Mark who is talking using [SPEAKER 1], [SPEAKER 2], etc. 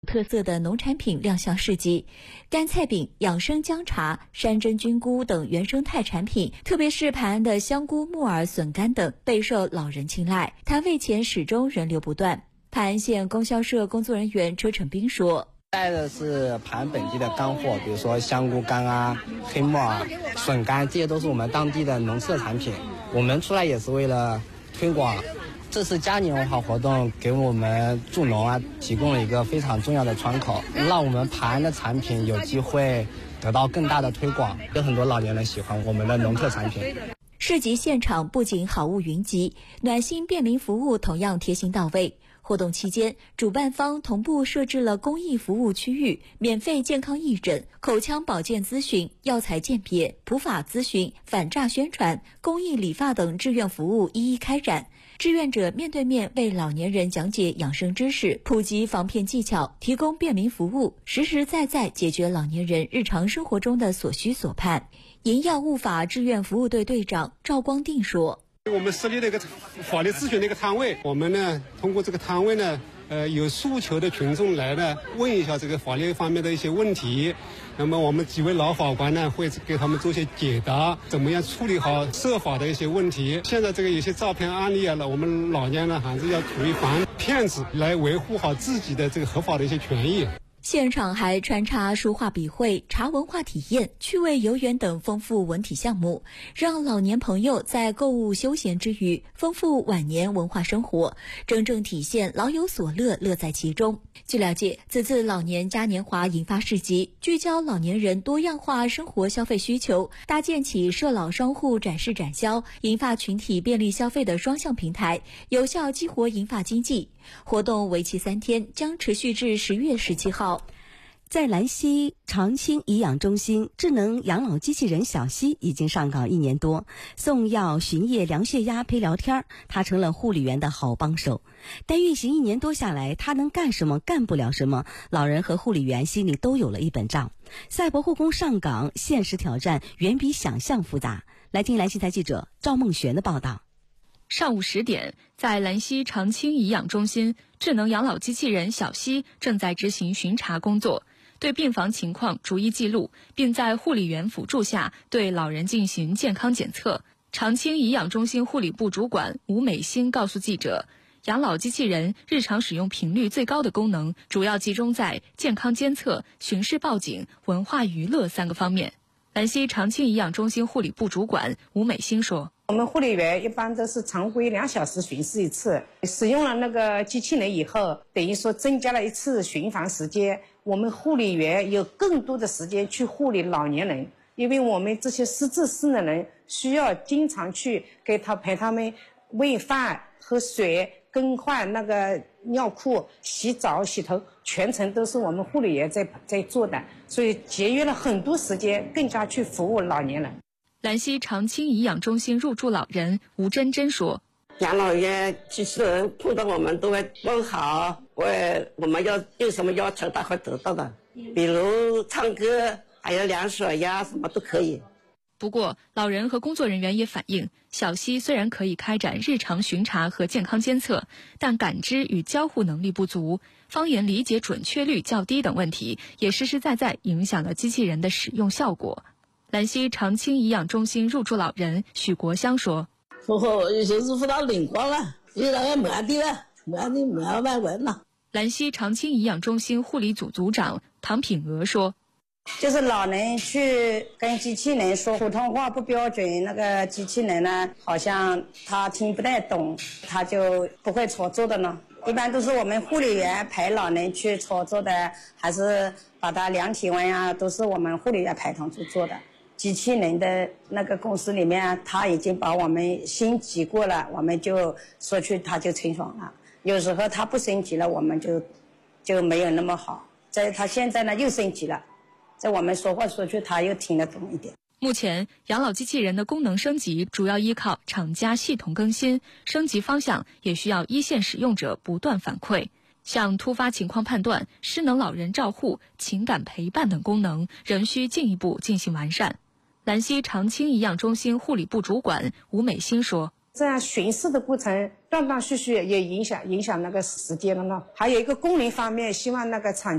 [SPEAKER 1] 特色的农产品亮相市集，干菜饼、养生姜茶、山珍菌菇等原生态产品，特别是盘安的香菇、木耳、笋干等备受老人青睐。摊位前始终人流不断。盘安县供销社工作人员车成斌说，
[SPEAKER 2] 带的是盘安本地的干货，比如说香菇干啊、黑木耳、笋干，这些都是我们当地的农特产品。我们出来也是为了推广，这次嘉年文化活动给我们助农提供了一个非常重要的窗口，让我们盘安的产品有机会得到更大的推广，有很多老年人喜欢我们的农特产品。
[SPEAKER 1] 市集现场不仅好物云集，暖心便民服务同样贴心到位。活动期间，主办方同步设置了公益服务区域，免费健康义诊、口腔保健咨询、药材鉴别、普法咨询、反诈宣传、公益理发等志愿服务一一开展。志愿者面对面为老年人讲解养生知识，普及防骗技巧，提供便民服务，实实在在解决老年人日常生活中的所需所盼。营药物法志愿服务队队长赵光定说，
[SPEAKER 3] 我们设立了一个法律咨询的一个摊位，我们呢通过这个摊位呢，有诉求的群众来呢问一下这个法律方面的一些问题，那么我们几位老法官呢会给他们做些解答，怎么样处理好涉法的一些问题。现在这个有些诈骗案例啊，我们老年人还是要提防骗子，来维护好自己的这个合法的一些权益。
[SPEAKER 1] 现场还穿插书画笔绘、茶文化体验、趣味游园等丰富文体项目，让老年朋友在购物休闲之余丰富晚年文化生活，真正体现老有所乐，乐在其中。据了解，此次老年嘉年华引发市集，聚焦老年人多样化生活消费需求，搭建起社老商户展示展销、银发群体便利消费的双向平台，有效激活银发经济。活动为期3天，将持续至10月17号。
[SPEAKER 4] 在兰溪长青颐养中心，智能养老机器人小溪已经上岗1年多，送药、巡夜、量血压、陪聊天，它成了护理员的好帮手。但运行1年多下来，它能干什么，干不了什么，老人和护理员心里都有了一本账。赛博护工上岗，现实挑战远比想象复杂。来听兰溪台记者赵梦璇的报道。
[SPEAKER 5] 上午10点，在兰溪长青颐养中心，智能养老机器人小溪正在执行巡查工作，对病房情况逐一记录，并在护理员辅助下对老人进行健康检测。长青颐养中心护理部主管吴美欣告诉记者，养老机器人日常使用频率最高的功能主要集中在健康监测、巡视报警、文化娱乐3个方面。兰溪长青颐养中心护理部主管吴美欣说，
[SPEAKER 6] 我们护理员一般都是常规2小时巡视一次，使用了那个机器人以后，等于说增加了一次巡房时间，我们护理员有更多的时间去护理老年人，因为我们这些失智失能人需要经常去陪他们喂饭、喝水、更换那个尿裤、洗澡、洗头，全程都是我们护理员在做的，所以节约了很多时间，更加去服务老年人。
[SPEAKER 5] 兰溪长青颐养中心入住老人吴珍珍说，
[SPEAKER 7] 养老院机器人碰到我们都会问好，我们要有什么要求他会得到的，比如唱歌还有量血压什么都可以。
[SPEAKER 5] 不过老人和工作人员也反映，小溪虽然可以开展日常巡查和健康监测，但感知与交互能力不足，方言理解准确率较低等问题也实实在在影响了机器人的使用效果。兰溪长青颐养中心入住老人许国香说，
[SPEAKER 8] 有些是不到灵光了，有那个慢的了，慢慢问了。
[SPEAKER 5] 兰溪长青颐养中心护理组组长唐品娥说，
[SPEAKER 6] 就是老人去跟机器人说普通话不标准，那个机器人呢好像他听不太懂，他就不会操作的呢。一般都是我们护理员陪老人去操作的，还是把他量体温啊，都是我们护理员陪同去做的。机器人的那个公司里面，他已经把我们升级过了，我们就说去他就清爽了。有时候他不升级了，我们就没有那么好。他现在呢又升级了，在我们说话说去他又听得懂一点。
[SPEAKER 5] 目前养老机器人的功能升级主要依靠厂家系统更新，升级方向也需要一线使用者不断反馈。像突发情况判断、失能老人照护、情感陪伴等功能仍需进一步进行完善。兰溪长青颐养中心护理部主管吴美欣说，
[SPEAKER 6] 这样巡视的过程断断续续也影响那个时间了呢。还有一个功能方面，希望那个厂